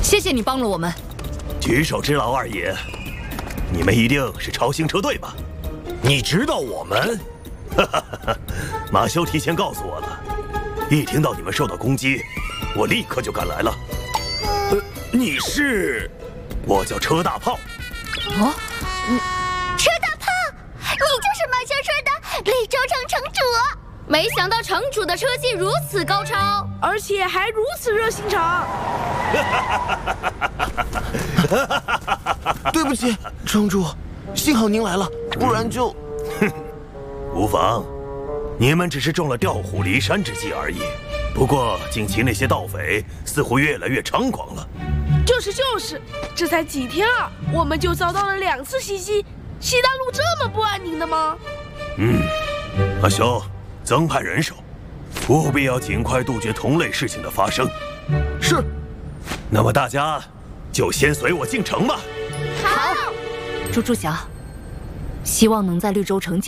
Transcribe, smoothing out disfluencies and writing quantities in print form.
谢谢你帮了我们。 举手之劳，二爷。你们一定是超星车队吧？ 你知道我们？ 马修提前告诉我了。一听到你们受到攻击，我立刻就赶来了。 你是？ 我叫车大炮。 哦， 车大炮，你就是马修说的绿洲城城主。 没想到城主的车技如此高超， 而且还如此热心肠。 对不起，城主，幸好您来了，不然就…… 无妨，你们只是中了调虎离山之计而已。不过近期那些盗匪似乎越来越猖狂了。 就是，这才几天啊，我们就遭到了2次袭击。西大陆这么不安宁的吗？ 阿修，增派人手，务必要尽快杜绝同类事情的发生。 是。 那么大家就先随我进城吧。 好。 朱晓，希望能在绿洲城见。